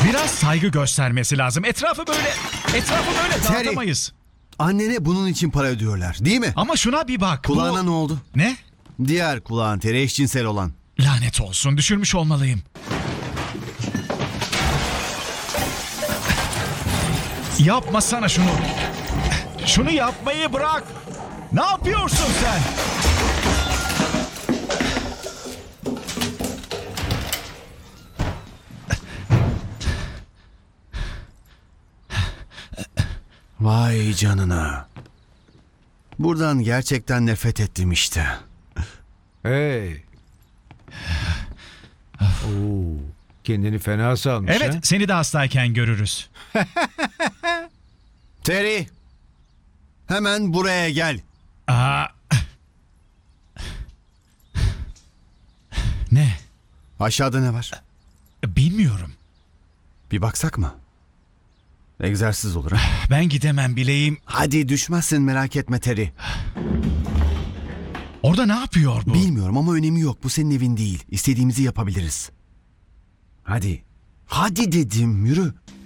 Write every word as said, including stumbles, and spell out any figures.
Biraz saygı göstermesi lazım. Etrafı böyle, etrafı böyle Terry. dağıtamayız. Annene bunun için para ödüyorlar, değil mi? Ama şuna bir bak. Kulağına bu... ne oldu? Ne? Diğer kulağın, Terry, eşcinsel olan. Lanet olsun, düşürmüş olmalıyım. Yapmasana şunu. Şunu yapmayı bırak. Ne yapıyorsun sen? Vay canına. Buradan gerçekten nefret ettim işte. Hey. Oo, kendini fena salmış Evet, ha? seni de hastayken görürüz. Terry, hemen buraya gel. Aa. Ne? Aşağıda ne var? Bilmiyorum. Bir baksak mı? Egzersiz olur ha? Ben gidemem bileğim. Hadi düşmezsin, merak etme Terry. Orada ne yapıyor bu? Bilmiyorum ama önemi yok. Bu senin evin değil. İstediğimizi yapabiliriz. Hadi. Hadi dedim, yürü.